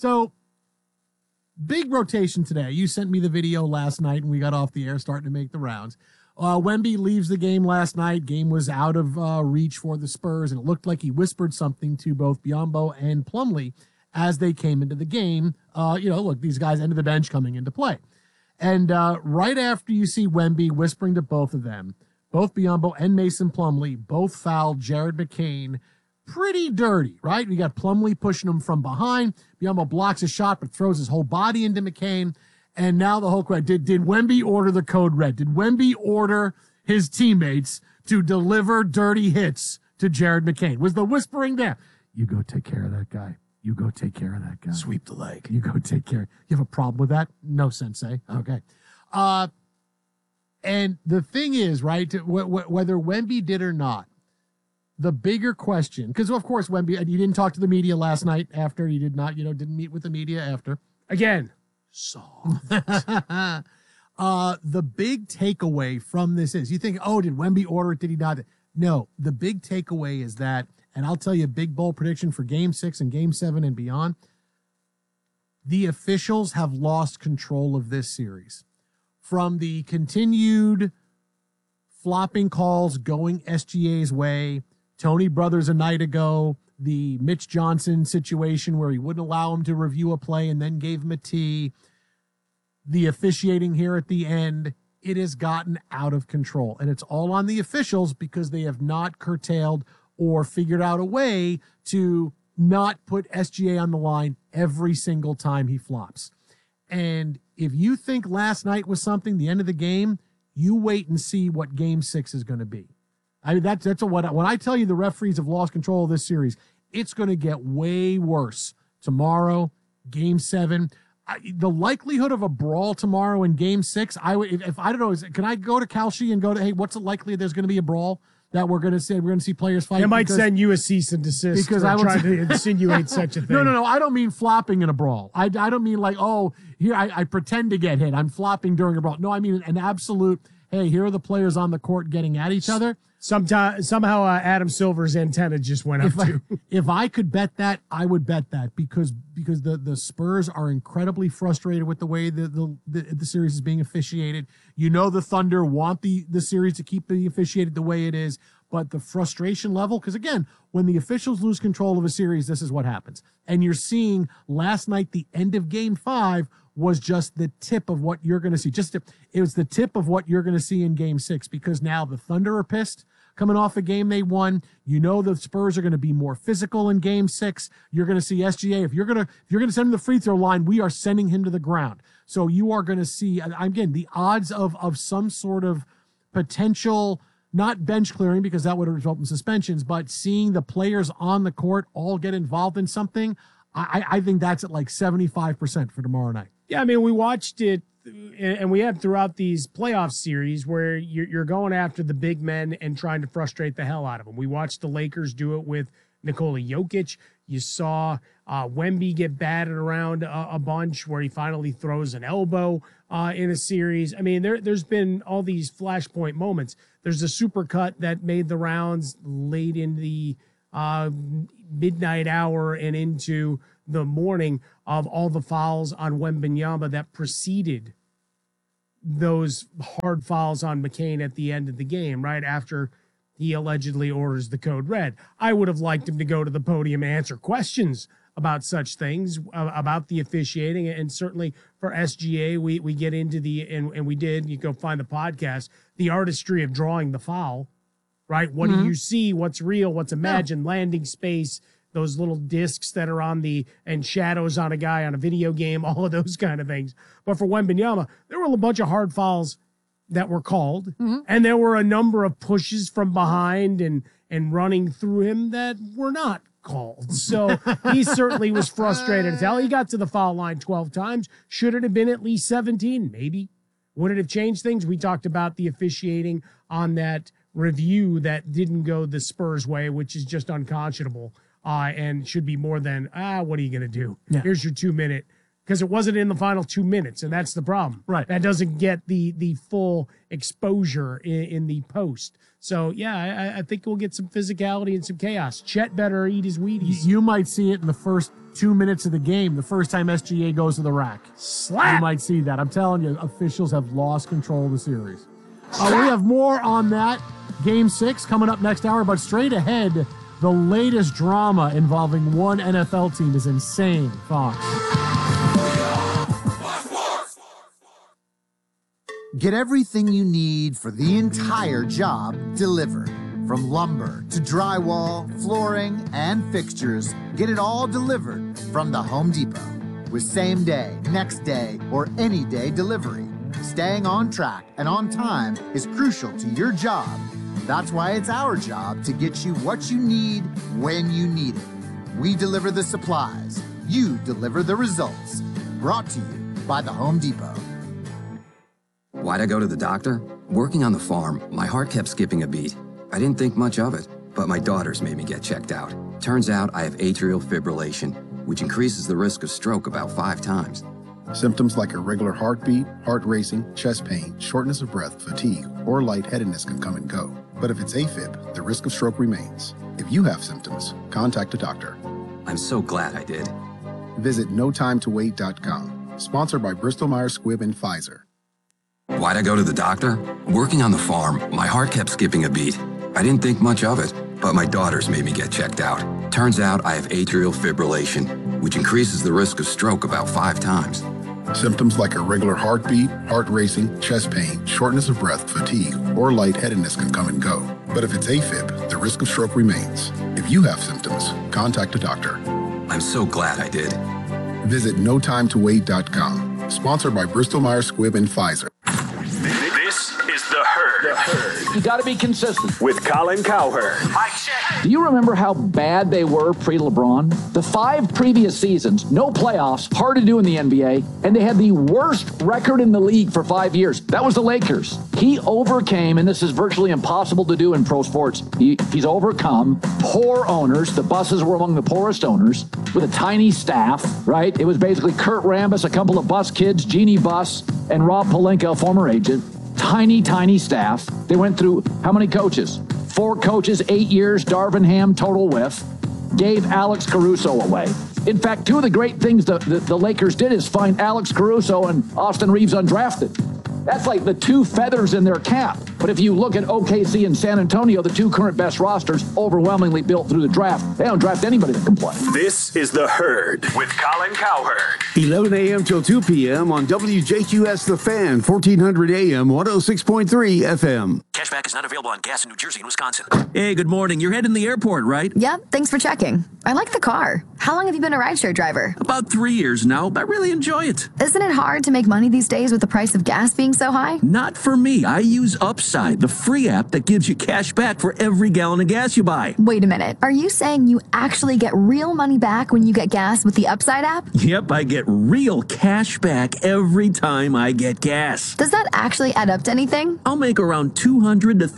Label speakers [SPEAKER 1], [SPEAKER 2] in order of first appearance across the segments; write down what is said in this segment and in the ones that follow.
[SPEAKER 1] So, big rotation today. You sent me the video last night, and we got off the air starting to make the rounds. Wemby leaves the game last night. Game was out of reach for the Spurs, and it looked like he whispered something to both Biyombo and Plumlee as they came into the game. Look, these guys ended the bench coming into play. And right after you see Wemby whispering to both of them, both Biyombo and Mason Plumlee both fouled Jared McCain pretty dirty, right? We got Plumlee pushing him from behind. Biyombo blocks a shot but throws his whole body into McCain. And now the whole question, did Wemby order the code red? Did Wemby order his teammates to deliver dirty hits to Jared McCain? Was the whispering there? You go take care of that guy. You go take care of that guy.
[SPEAKER 2] Sweep the leg.
[SPEAKER 1] You go take care. You have a problem with that? No, sensei. Okay. And the thing is, right, whether Wemby did or not, the bigger question, because of course Wemby, you didn't talk to the media last night after, you did not, didn't meet with the media after.
[SPEAKER 2] Again, soft.
[SPEAKER 1] The big takeaway from this is, you think, did Wemby order it? Did he not? No, the big takeaway is that, and I'll tell you a big bold prediction for Game 6 and Game 7 and beyond, the officials have lost control of this series. From the continued flopping calls going SGA's way, Tony Brothers a night ago, the Mitch Johnson situation where he wouldn't allow him to review a play and then gave him a tee, the officiating here at the end, it has gotten out of control. And it's all on the officials because they have not curtailed or figured out a way to not put SGA on the line every single time he flops. And if you think last night was something, the end of the game, you wait and see what Game 6 is going to be. I mean, that's what when I tell you the referees have lost control of this series, it's going to get way worse tomorrow, Game 7. The likelihood of a brawl tomorrow in Game 6, if I don't know, can I go to Kalshi and go to, hey, what's the likelihood there's going to be a brawl that we're going to see players fight?
[SPEAKER 2] They might send you a cease and desist because I trying to insinuate such a thing.
[SPEAKER 1] No. I don't mean flopping in a brawl. I don't mean like, here I pretend to get hit. I'm flopping during a brawl. No, I mean an absolute, hey, here are the players on the court getting at each other.
[SPEAKER 2] Somehow Adam Silver's antenna just went up too.
[SPEAKER 1] If I could bet that, I would bet that because the Spurs are incredibly frustrated with the way the series is being officiated. The Thunder want the series to keep the officiated the way it is, but the frustration level, because again, when the officials lose control of a series, this is what happens. And you're seeing last night, the end of Game 5 was just the tip of what you're going to see. It was the tip of what you're going to see in Game 6, because now the Thunder are pissed coming off a game they won. The Spurs are going to be more physical in Game 6. You're going to see SGA. If you're going to send him to the free throw line, we are sending him to the ground. So you are going to see, again, the odds of some sort of potential, not bench clearing because that would result in suspensions, but seeing the players on the court all get involved in something, I think that's at like 75% for tomorrow night.
[SPEAKER 2] Yeah, I mean, we watched it, and we have throughout these playoff series where you're going after the big men and trying to frustrate the hell out of them. We watched the Lakers do it with Nikola Jokic. You saw Wemby get batted around a bunch where he finally throws an elbow in a series. I mean, there's been all these flashpoint moments. There's a supercut that made the rounds late in the midnight hour and into the morning of all the fouls on Wembanyama that preceded those hard fouls on McCain at the end of the game, right after he allegedly orders the code red. I would have liked him to go to the podium and answer questions about such things, about the officiating, and certainly for SGA, we get into and we did, you go find the podcast, the artistry of drawing the foul, right? What do you see? What's real? What's imagined? Landing space, those little discs that are and shadows on a guy on a video game, all of those kind of things. But for Wembanyama, there were a bunch of hard fouls that were called, and there were a number of pushes from behind and running through him that were not called. So he certainly was frustrated as hell. He got to the foul line 12 times. Should it have been at least 17? Maybe. Would it have changed things? We talked about the officiating on that review that didn't go the Spurs way, which is just unconscionable. And should be more than, what are you going to do? Yeah. Here's your 2 minute because it wasn't in the final 2 minutes, and that's the problem.
[SPEAKER 1] Right.
[SPEAKER 2] That doesn't get the full exposure in the post. So, yeah, I think we'll get some physicality and some chaos. Chet better eat his Wheaties.
[SPEAKER 1] You might see it in the first 2 minutes of the game, the first time SGA goes to the rack.
[SPEAKER 2] Slap!
[SPEAKER 1] You might see that. I'm telling you, officials have lost control of the series. We have more on that. Game 6 coming up next hour, but straight ahead, the latest drama involving one NFL team is insane, Fox.
[SPEAKER 3] Get everything you need for the entire job delivered. From lumber to drywall, flooring, and fixtures, get it all delivered from the Home Depot. With same day, next day, or any day delivery. Staying on track and on time is crucial to your job. That's why it's our job to get you what you need when you need it. We deliver the supplies. You deliver the results. Brought to you by the Home Depot.
[SPEAKER 4] Why'd I go to the doctor? Working on the farm, my heart kept skipping a beat. I didn't think much of it, but my daughters made me get checked out. Turns out I have atrial fibrillation, which increases the risk of stroke about 5 times.
[SPEAKER 5] Symptoms like irregular heartbeat, heart racing, chest pain, shortness of breath, fatigue, or lightheadedness can come and go. But if it's AFib, the risk of stroke remains. If you have symptoms, contact a doctor.
[SPEAKER 4] I'm so glad I did.
[SPEAKER 5] Visit notimetowait.com. Sponsored by Bristol Myers Squibb and Pfizer.
[SPEAKER 4] Why'd I go to the doctor? Working on the farm, my heart kept skipping a beat. I didn't think much of it, but my daughters made me get checked out. Turns out I have atrial fibrillation, which increases the risk of stroke about 5 times.
[SPEAKER 5] Symptoms like irregular heartbeat, heart racing, chest pain, shortness of breath, fatigue, or lightheadedness can come and go. But if it's AFib, the risk of stroke remains. If you have symptoms, contact a doctor.
[SPEAKER 4] I'm so glad I did.
[SPEAKER 5] Visit notimetowait.com. Sponsored by Bristol Myers Squibb and Pfizer.
[SPEAKER 6] This is The Herd.
[SPEAKER 7] You got to be consistent.
[SPEAKER 6] With Colin Cowherd.
[SPEAKER 7] Do you remember how bad they were pre-LeBron? The 5 previous seasons, no playoffs, hard to do in the NBA, and they had the worst record in the league for 5 years. That was the Lakers. He overcame, and this is virtually impossible to do in pro sports, he's overcome poor owners. The Busses were among the poorest owners with a tiny staff, right? It was basically Kurt Rambis, a couple of Bus kids, Jeannie Buss, and Rob Pelinka, a former agent. Tiny staff. They went through how many coaches? 4 coaches, 8 years, Darvin Ham, total whiff. Gave Alex Caruso away. In fact, 2 of the great things the Lakers did is find Alex Caruso and Austin Reeves undrafted. That's like the 2 feathers in their cap. But if you look at OKC and San Antonio, the 2 current best rosters, overwhelmingly built through the draft. They don't draft anybody that can play.
[SPEAKER 6] This is The Herd with Colin Cowherd.
[SPEAKER 8] 11 a.m. till 2 p.m. on WJQS The Fan, 1400 a.m., 106.3 FM.
[SPEAKER 9] Cashback is not available on gas in New Jersey and Wisconsin.
[SPEAKER 10] Hey, good morning. You're heading to the airport, right?
[SPEAKER 11] Yep, thanks for checking. I like the car. How long have you been a rideshare driver?
[SPEAKER 10] About 3 years now. I really enjoy it.
[SPEAKER 11] Isn't it hard to make money these days with the price of gas being so high?
[SPEAKER 10] Not for me. I use Upside, the free app that gives you cash back for every gallon of gas you buy.
[SPEAKER 11] Wait a minute. Are you saying you actually get real money back when you get gas with the Upside app?
[SPEAKER 10] Yep, I get real cash back every time I get gas.
[SPEAKER 11] Does that actually add up to anything?
[SPEAKER 10] I'll make around $200 to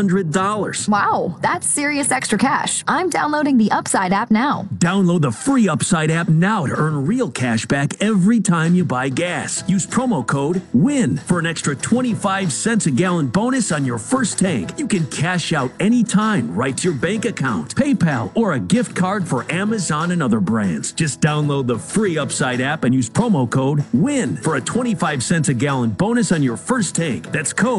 [SPEAKER 10] $300.
[SPEAKER 11] Wow, that's serious extra cash. I'm downloading the Upside app now.
[SPEAKER 10] Download the free Upside app now to earn real cash back every time you buy gas. Use promo code WIN for an extra 25 cents a gallon bonus on your first tank. You can cash out anytime right to your bank account, PayPal, or a gift card for Amazon and other brands. Just download the free Upside app and use promo code WIN for a 25 cents a gallon bonus on your first tank. That's code